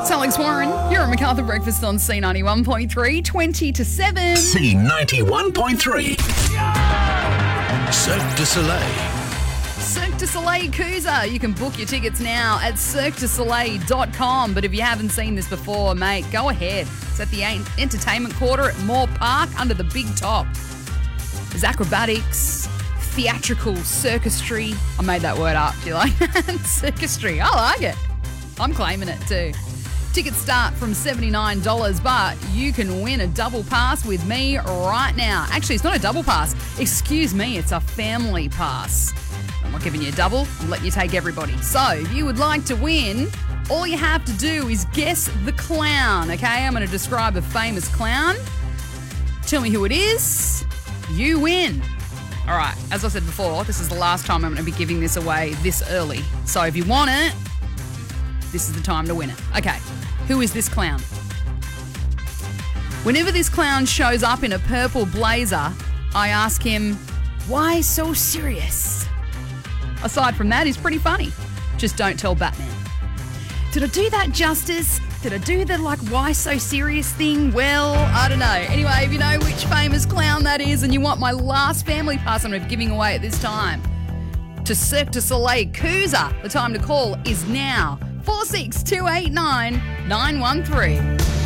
It's Alex Warren. You're at MacArthur Breakfast on C91.3, 20 to 7. C91.3. Cirque du Soleil. Cirque du Soleil Coozer. You can book your tickets now at cirquedusoleil.com. But if you haven't seen this before, mate, go ahead. It's at the Entertainment Quarter at Moore Park under the big top. There's acrobatics, theatrical circusry. I made that word up. Do you like that? Circusry. I like it. I'm claiming it too. Tickets start from $79, but you can win a double pass with me right now. Actually, it's not a double pass. Excuse me, it's a family pass. I'm not giving you a double. I'm letting you take everybody. So, if you would like to win, all you have to do is guess the clown, okay? I'm going to describe a famous clown. Tell me who it is. You win. All right, as I said before, this is the last time I'm going to be giving this away this early. So, if you want it, this is the time to win it. Okay, who is this clown? Whenever this clown shows up in a purple blazer, I ask him, why so serious? Aside from that, he's pretty funny. Just don't tell Batman. Did I do that justice? Did I do the why so serious thing? Well, I don't know. Anyway, if you know which famous clown that is and you want my last family pass I'm giving away at this time to Cirque du Soleil Coozer, the time to call is now. 46289 913.